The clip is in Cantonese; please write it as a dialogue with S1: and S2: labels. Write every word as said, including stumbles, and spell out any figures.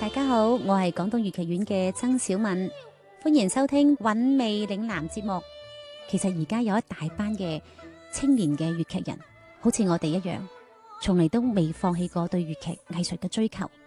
S1: 大家好，我係廣東粵劇院嘅曾小敏，歡迎收聽韻味嶺南節目。其實而家有一大班嘅青年嘅粵劇人，好似我哋一樣，從嚟都未放棄過對粵劇藝術嘅追求。